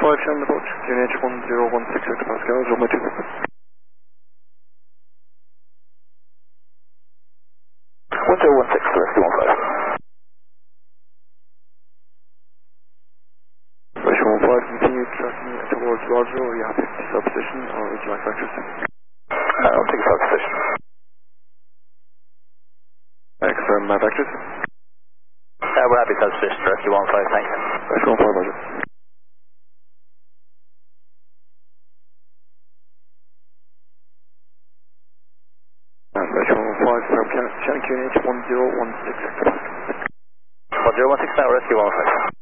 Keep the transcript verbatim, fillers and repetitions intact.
five, Shannon approach, Q N H one zero one six hectopascals, runway two. one zero one six to rescue one five. Rescue one five, continue tracking towards Roger, are you happy to start position or would you like vectors? Uh, I'll take a start position. Uh, confirm my vectors. Uh, we're happy to start position to rescue one five, thanks. Rescue one five, Roger. And Rescue one five, confirm Shannon Q N H one zero one six hectopascals. one zero one six now, rescue one five.